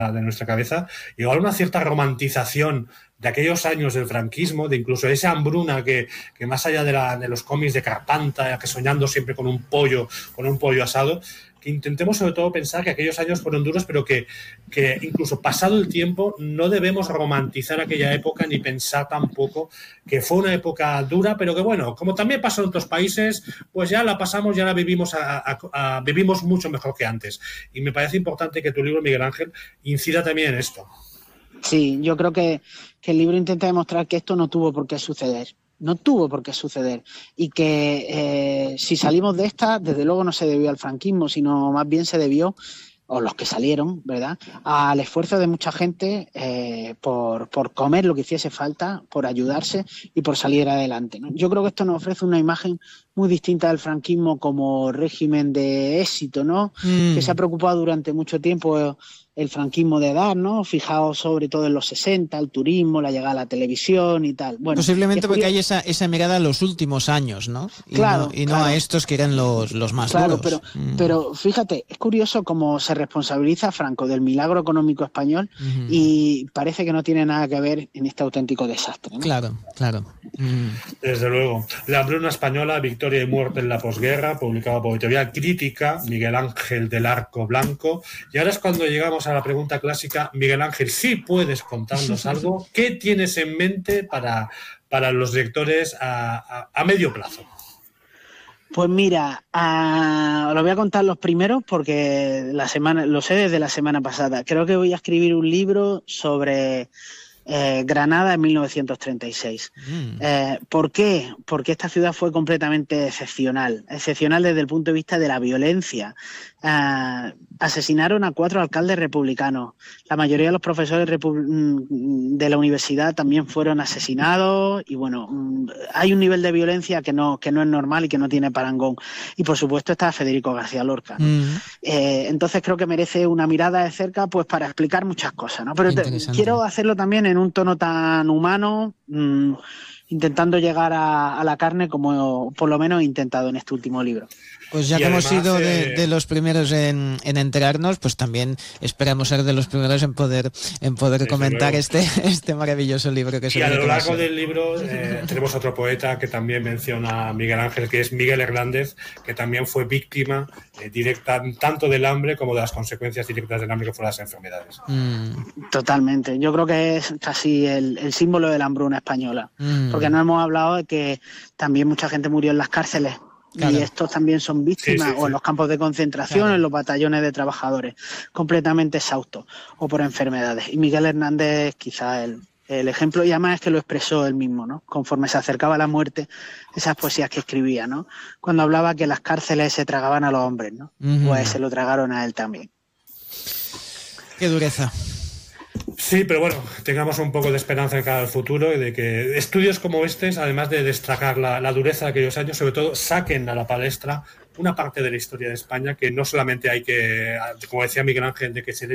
de nuestra cabeza, igual una cierta romantización de aquellos años del franquismo, de incluso esa hambruna que más allá de los cómics de Carpanta, que soñando siempre con un pollo asado, que intentemos sobre todo pensar que aquellos años fueron duros, pero que incluso pasado el tiempo no debemos romantizar aquella época ni pensar tampoco que fue una época dura, pero que bueno, como también pasó en otros países, pues ya la pasamos, ya la vivimos, vivimos mucho mejor que antes. Y me parece importante que tu libro, Miguel Ángel, incida también en esto. Sí, yo creo que el libro intenta demostrar que esto no tuvo por qué suceder. No tuvo por qué suceder. Y que si salimos de esta, desde luego no se debió al franquismo, sino más bien se debió, o los que salieron, ¿verdad?, al esfuerzo de mucha gente por comer lo que hiciese falta, por ayudarse y por salir adelante, ¿no? Yo creo que esto nos ofrece una imagen muy distinta del franquismo como régimen de éxito, ¿no? Que se ha preocupado durante mucho tiempo el franquismo de dar, ¿no? Fijaos sobre todo en los 60, el turismo, la llegada a la televisión y tal. Bueno, posiblemente porque hay esa mirada a los últimos años, ¿no? Claro. A estos que eran los más duros. Pero fíjate, es curioso cómo se responsabiliza a Franco del milagro económico español y parece que no tiene nada que ver en este auténtico desastre, ¿no? Claro. Desde luego. La hambruna española, victoria y muerte en la posguerra, publicado por Editorial Crítica, Miguel Ángel del Arco Blanco. Y ahora es cuando llegamos a la pregunta clásica. Miguel Ángel, ¿sí puedes contarnos algo? ¿Qué tienes en mente para los lectores a medio plazo? Pues mira, os voy a contar los primeros porque lo sé desde la semana pasada. Creo que voy a escribir un libro sobre Granada en 1936. ¿Por qué? Porque esta ciudad fue completamente excepcional desde el punto de vista de la violencia. Asesinaron a 4 alcaldes republicanos. La mayoría de los profesores de la universidad también fueron asesinados y bueno, hay un nivel de violencia que no es normal y que no tiene parangón. Y por supuesto está Federico García Lorca, ¿no? Entonces creo que merece una mirada de cerca pues para explicar muchas cosas, ¿no? Pero quiero hacerlo también en un tono tan humano, intentando llegar a la carne como por lo menos he intentado en este último libro. Pues ya que hemos sido de los primeros en enterarnos, pues también esperamos ser de los primeros en poder comentar este maravilloso libro que es. Y a lo largo del libro tenemos otro poeta que también menciona a Miguel Ángel, que es Miguel Hernández, que también fue víctima directa tanto del hambre como de las consecuencias directas del hambre que fueron las enfermedades. Totalmente. Yo creo que es casi el símbolo de la hambruna española, porque no hemos hablado de que también mucha gente murió en las cárceles. Claro. Y estos también son víctimas, o en los campos de concentración, en los batallones de trabajadores, completamente exhaustos, o por enfermedades. Y Miguel Hernández es quizá el ejemplo, y además es que lo expresó él mismo, ¿no? Conforme se acercaba a la muerte, esas poesías que escribía, ¿no? Cuando hablaba que las cárceles se tragaban a los hombres, ¿no? Pues se lo tragaron a él también. Qué dureza. Sí, pero bueno, tengamos un poco de esperanza en cada futuro y de que estudios como estos, además de destacar la dureza de aquellos años, sobre todo saquen a la palestra una parte de la historia de España que no solamente hay que, como decía Miguel Ángel, de que se le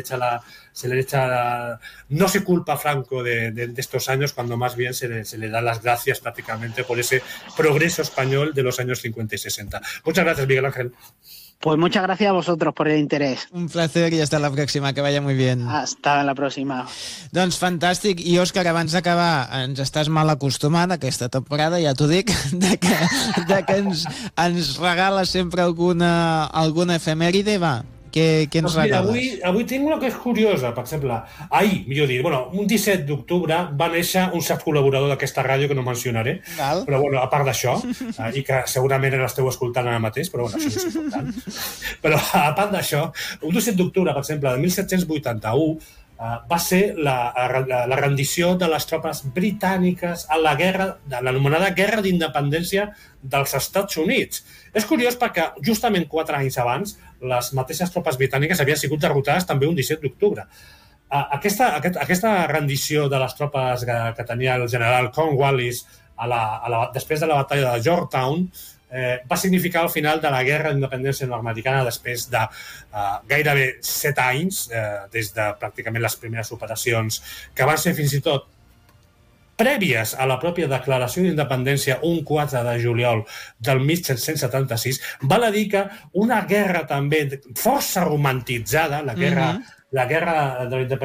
echa no se culpa a Franco de estos años, cuando más bien se le da las gracias prácticamente por ese progreso español de los años 50 y 60. Muchas gracias, Miguel Ángel. Pues muchas gracias a vosotros por el interés. Un placer i hasta la pròxima, que vaya muy bien. Hasta la pròxima. Doncs fantàstic. I Òscar, abans d'acabar, ens estàs mal acostumat aquesta temporada, ja t'ho dic, de que ens regales sempre alguna efemèride, va. Què ens regales? Mira, avui tinc una que és curiosa. Per exemple, ahir, millor dir, un 17 d'octubre va néixer un cert col·laborador d'aquesta ràdio que no mencionaré, però a part d'això, i que segurament l'esteu escoltant ara mateix, però això no és important. Però a part d'això, un 17 d'octubre, per exemple, de 1781, va ser la rendició de les tropes britàniques a la guerra, de l'anomenada Guerra d'Independència dels Estats Units. És curiós perquè justament 4 anys abans les mateixes tropes britàniques havien sigut derrotades també un 17 d'octubre. Aquesta rendició de les tropes que tenia el general Cornwallis després de la batalla de Yorktown va significar el final de la guerra d'independència nord-americana després de gairebé 7 anys, des de pràcticament les primeres operacions, que van ser fins i tot prèvies a la pròpia declaració d'independència un 4 de juliol del 1776, val a dir que una guerra també força romantitzada, la la guerra de la independència